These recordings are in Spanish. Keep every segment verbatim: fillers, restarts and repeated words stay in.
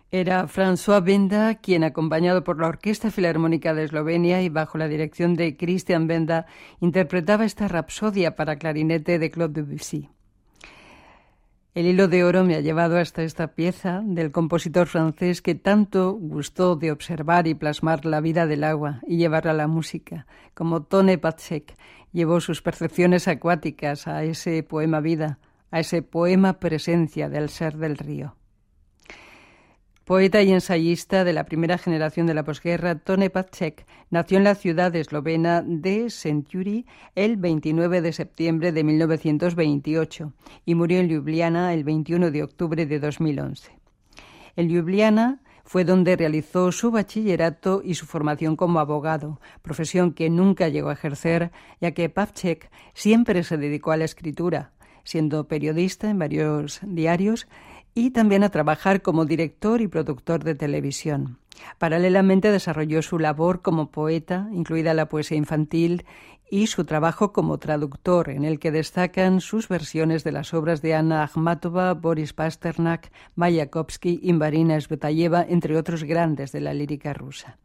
Era François Benda quien, acompañado por la Orquesta Filarmónica de Eslovenia y bajo la dirección de Christian Benda, interpretaba esta rapsodia para clarinete de Claude Debussy. El hilo de oro me ha llevado hasta esta pieza del compositor francés que tanto gustó de observar y plasmar la vida del agua y llevarla a la música, como Tone Pacek llevó sus percepciones acuáticas a ese poema vida, a ese poema presencia del ser del río. Poeta y ensayista de la primera generación de la posguerra, Tone Pacek nació en la ciudad eslovena de Šentjuri el veintinueve de septiembre de mil novecientos veintiocho y murió en Ljubljana el veintiuno de octubre de dos mil once. En Ljubljana fue donde realizó su bachillerato y su formación como abogado, profesión que nunca llegó a ejercer, ya que Pacek siempre se dedicó a la escritura, siendo periodista en varios diarios y también a trabajar como director y productor de televisión. Paralelamente desarrolló su labor como poeta, incluida la poesía infantil, y su trabajo como traductor, en el que destacan sus versiones de las obras de Anna Akhmatova, Boris Pasternak, Mayakovsky y Marina Tsvetaeva, entre otros grandes de la lírica rusa.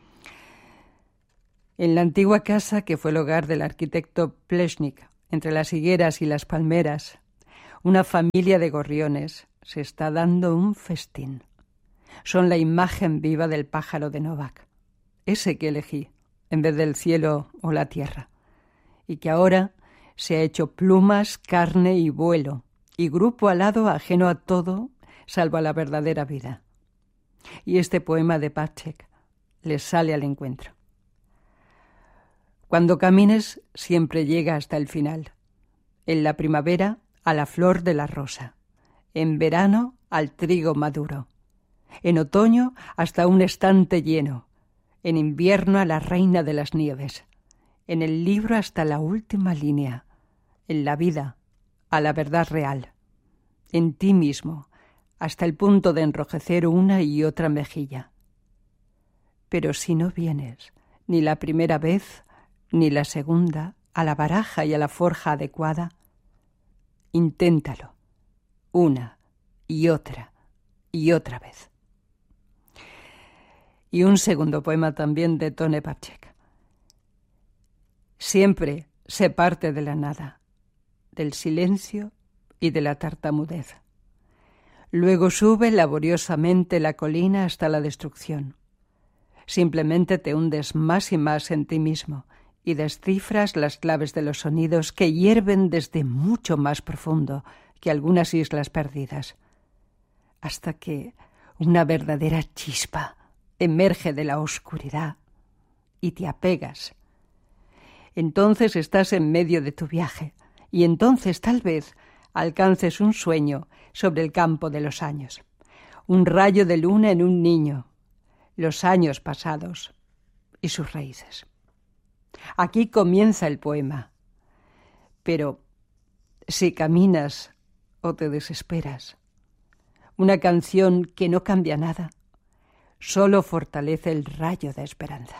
En la antigua casa que fue el hogar del arquitecto Pleshnik, entre las higueras y las palmeras, una familia de gorriones se está dando un festín. Son la imagen viva del pájaro de Novak, ese que elegí en vez del cielo o la tierra, y que ahora se ha hecho plumas, carne y vuelo, y grupo alado ajeno a todo, salvo a la verdadera vida. Y este poema de Pacek les sale al encuentro. Cuando camines, siempre llega hasta el final. En la primavera, a la flor de la rosa. En verano, al trigo maduro. En otoño, hasta un estante lleno. En invierno, a la reina de las nieves. En el libro, hasta la última línea. En la vida, a la verdad real. En ti mismo, hasta el punto de enrojecer una y otra mejilla. Pero si no vienes, ni la primera vez, ni la segunda, a la baraja y a la forja adecuada, inténtalo. Una y otra y otra vez. Y un segundo poema también de Tone Pacek. Siempre se parte de la nada, del silencio y de la tartamudez. Luego sube laboriosamente la colina hasta la destrucción. Simplemente te hundes más y más en ti mismo y descifras las claves de los sonidos que hierven desde mucho más profundo que algunas islas perdidas, hasta que una verdadera chispa emerge de la oscuridad y te apegas. Entonces estás en medio de tu viaje y entonces tal vez alcances un sueño sobre el campo de los años, un rayo de luna en un niño, los años pasados y sus raíces. Aquí comienza el poema, pero si caminas o te desesperas, una canción que no cambia nada, solo fortalece el rayo de esperanza.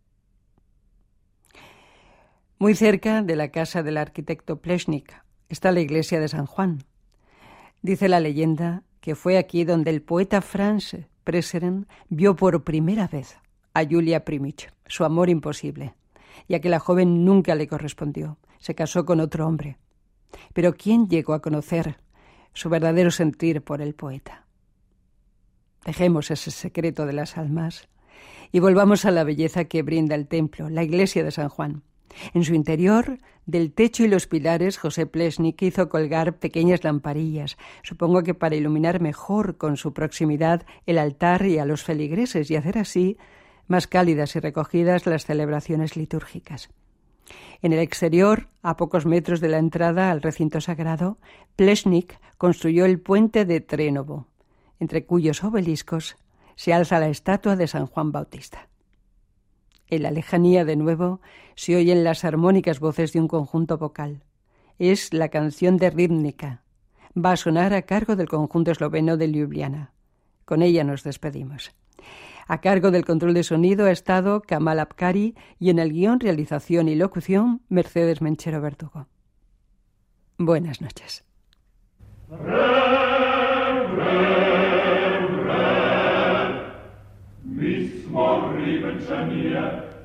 Muy cerca de la casa del arquitecto Pleshnik está la iglesia de San Juan. Dice la leyenda que fue aquí donde el poeta Franz Prešeren vio por primera vez a Julia Primich, su amor imposible, ya que la joven nunca le correspondió, se casó con otro hombre. Pero ¿quién llegó a conocer su verdadero sentir por el poeta? Dejemos ese secreto de las almas y volvamos a la belleza que brinda el templo, la iglesia de San Juan. En su interior, del techo y los pilares, José Pleshnik hizo colgar pequeñas lamparillas, supongo que para iluminar mejor con su proximidad el altar y a los feligreses y hacer así más cálidas y recogidas las celebraciones litúrgicas. En el exterior, a pocos metros de la entrada al recinto sagrado, Pleshnik construyó el puente de Trenovo, entre cuyos obeliscos se alza la estatua de San Juan Bautista. En la lejanía, de nuevo, se oyen las armónicas voces de un conjunto vocal. Es la canción de Ribnica. Va a sonar a cargo del conjunto esloveno de Ljubljana. Con ella nos despedimos. A cargo del control de sonido ha estado Kamal Abkari y en el guión, realización y locución, Mercedes Menchero Verdugo. Buenas noches. Rem, rem, rem. Lebensanier,